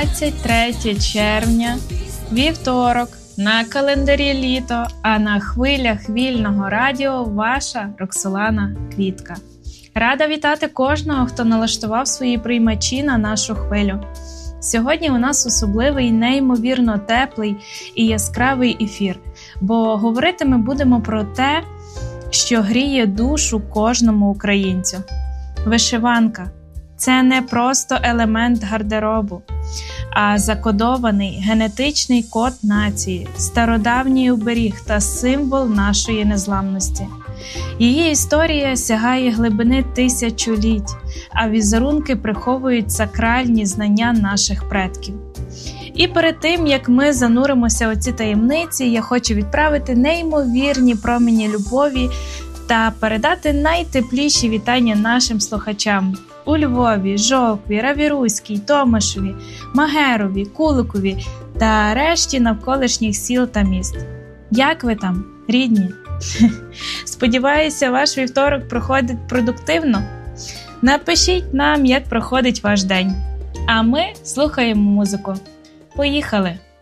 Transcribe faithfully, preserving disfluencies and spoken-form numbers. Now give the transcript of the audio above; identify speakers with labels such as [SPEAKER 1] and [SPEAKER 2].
[SPEAKER 1] двадцять третє червня, вівторок, на календарі літо, а на хвилях вільного радіо ваша Роксолана Квітка. Рада вітати кожного, хто налаштував свої приймачі на нашу хвилю. Сьогодні у нас особливий, неймовірно теплий і яскравий ефір, бо говорити ми будемо про те, що гріє душу кожному українцю. Вишиванка – це не просто елемент гардеробу, а закодований генетичний код нації, стародавній оберіг та символ нашої незламності. Її історія сягає глибини тисячоліть, а візерунки приховують сакральні знання наших предків. І перед тим, як ми зануримося у ці таємниці, я хочу відправити неймовірні промені любові та передати найтепліші вітання нашим слухачам у Львові, Жовкві, Равіруській, Томашеві, Магерові, Куликові та решті навколишніх сіл та міст. Як ви там, рідні? Сподіваюся, ваш вівторок проходить продуктивно. Напишіть нам, як проходить ваш день. А ми слухаємо музику. Поїхали!